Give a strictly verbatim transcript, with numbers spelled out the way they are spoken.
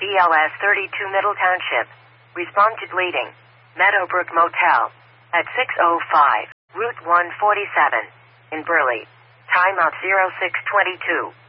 B L S thirty-two Middle Township. Respond to bleeding. Meadowbrook Motel. At six oh five, Route one forty-seven. In Burley. Timeout zero six twenty-two.